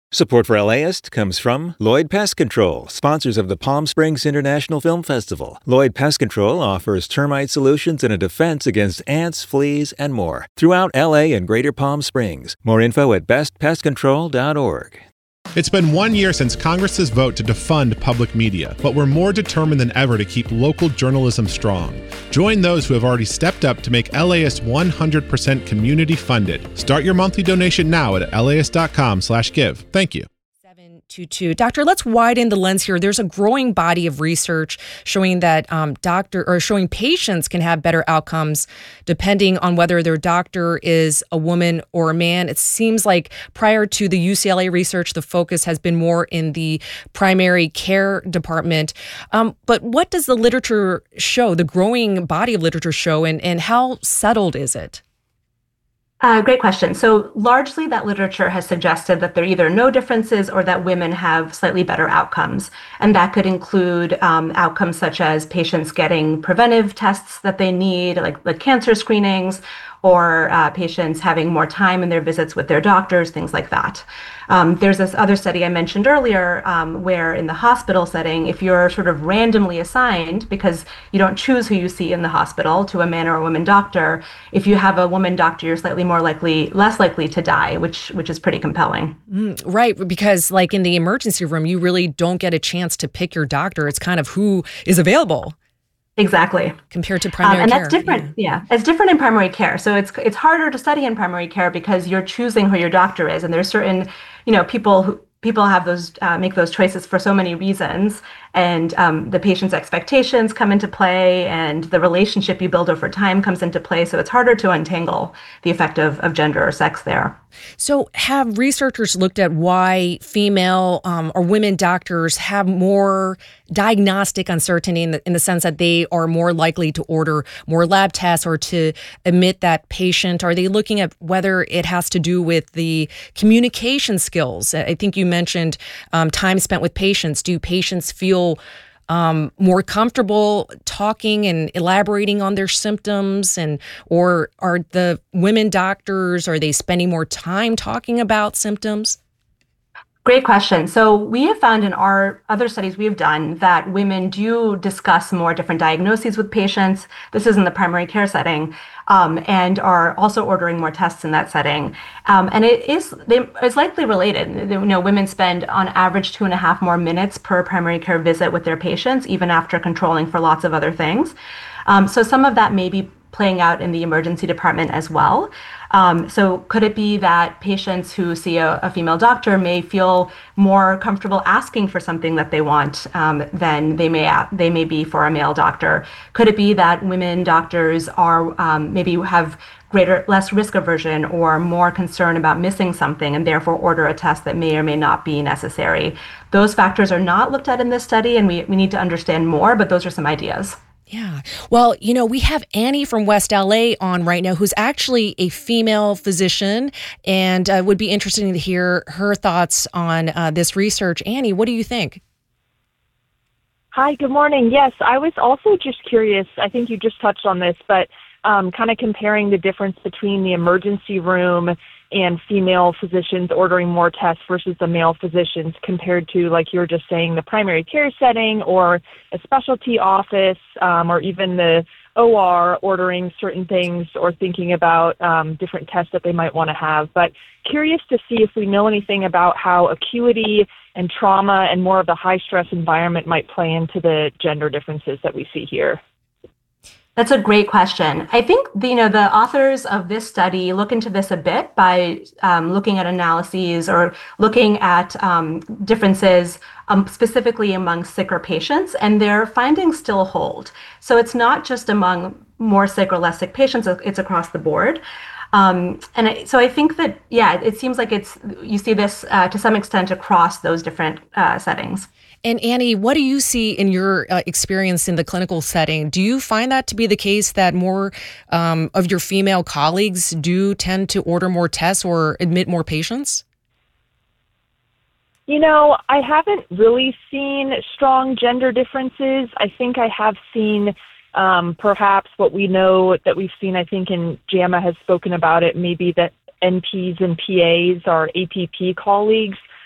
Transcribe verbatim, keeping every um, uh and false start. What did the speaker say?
Support for LAist comes from Lloyd Pest Control, sponsors of the Palm Springs International Film Festival. Lloyd Pest Control offers termite solutions and a defense against ants, fleas, and more throughout L A and Greater Palm Springs. More info at best pest control dot org. It's been one year since Congress's vote to defund public media, but we're more determined than ever to keep local journalism strong. Join those who have already stepped up to make LAist one hundred percent community funded. Start your monthly donation now at laist dot com slash give. Thank you. seven two two. Doctor, let's widen the lens here. There's a growing body of research showing that um, doctor or showing patients can have better outcomes depending on whether their doctor is a woman or a man. It seems like prior to the U C L A research, the focus has been more in the primary care department. Um, but what does the literature show, the growing body of literature show, and, and how settled is it? Uh, great question. So largely that literature has suggested that there are either no differences or that women have slightly better outcomes. And that could include um, outcomes such as patients getting preventive tests that they need, like, like cancer screenings, or uh, patients having more time in their visits with their doctors, things like that. Um, there's this other study I mentioned earlier um, where in the hospital setting, if you're sort of randomly assigned, because you don't choose who you see in the hospital, to a man or a woman doctor, if you have a woman doctor, you're slightly more likely, less likely to die, which which is pretty compelling. Mm, right, because like in the emergency room, you really don't get a chance to pick your doctor. It's kind of who is available. Exactly. Compared to primary um, and care. And that's different. Yeah. yeah. It's different in primary care. So it's it's harder to study in primary care because you're choosing who your doctor is. And there's certain, you know, people who people have those, uh, make those choices for so many reasons. And um, the patient's expectations come into play, and the relationship you build over time comes into play. So it's harder to untangle the effect of, of gender or sex there. So have researchers looked at why female um, or women doctors have more diagnostic uncertainty in the, in the sense that they are more likely to order more lab tests or to admit that patient? Are they looking at whether it has to do with the communication skills? I think you mentioned um, time spent with patients. Do patients feel Um, more comfortable talking and elaborating on their symptoms, and or are the women doctors, are they spending more time talking about symptoms? Great question. So we have found in our other studies we have done that women do discuss more different diagnoses with patients. This is in the primary care setting, um, and are also ordering more tests in that setting. Um, and it is they, it's likely related. You know, women spend on average two and a half more minutes per primary care visit with their patients, even after controlling for lots of other things. Um, so some of that may be playing out in the emergency department as well. Um, so could it be that patients who see a, a female doctor may feel more comfortable asking for something that they want um, than they may they may be for a male doctor? Could it be that women doctors are um, maybe have greater, less risk aversion or more concern about missing something and therefore order a test that may or may not be necessary? Those factors are not looked at in this study, and we, we need to understand more, but those are some ideas. Yeah. Well, you know, we have Annie from West L A on right now, who's actually a female physician, and uh, would be interesting to hear her thoughts on uh, this research. Annie, what do you think? Hi, good morning. Yes, I was also just curious. I think you just touched on this, but um, kind of comparing the difference between the emergency room and female physicians ordering more tests versus the male physicians compared to, like you were just saying, the primary care setting or a specialty office, um, or even the O R ordering certain things or thinking about um, different tests that they might want to have. But curious to see if we know anything about how acuity and trauma and more of the high stress environment might play into the gender differences that we see here. That's a great question. I think the, you know the authors of this study look into this a bit by um, looking at analyses or looking at um, differences um, specifically among sicker patients, and their findings still hold. So it's not just among more sick or less sick patients; it's across the board. Um, and I, so I think that yeah, it seems like it's you see this uh, to some extent across those different uh, settings. And Annie, what do you see in your uh, experience in the clinical setting? Do you find that to be the case that more um, of your female colleagues do tend to order more tests or admit more patients? You know, I haven't really seen strong gender differences. I think I have seen um, perhaps what we know that we've seen, I think, in JAMA has spoken about it, maybe that N Ps and P As, our A P P colleagues,